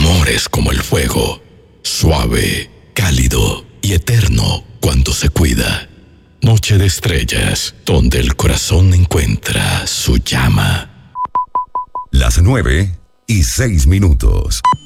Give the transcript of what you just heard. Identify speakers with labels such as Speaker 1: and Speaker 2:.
Speaker 1: amor es como el fuego, suave, cálido y eterno cuando se cuida. Noche de estrellas, donde el corazón encuentra su llama.
Speaker 2: Las 9:06.